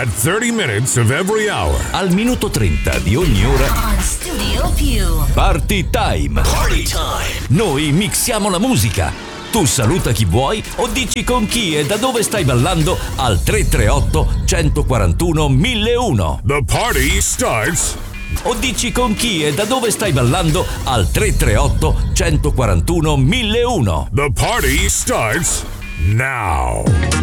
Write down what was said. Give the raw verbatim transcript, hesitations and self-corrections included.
At thirty minutes of every hour. Al minuto trenta di ogni ora. On Studio Più. Party time. Party time. Noi mixiamo la musica. Tu saluta chi vuoi o dici con chi e da dove stai ballando al tre tre otto, uno quattro uno, mille uno. The party starts. O dici con chi e da dove stai ballando al tre tre otto, uno quattro uno, mille uno. The party starts now.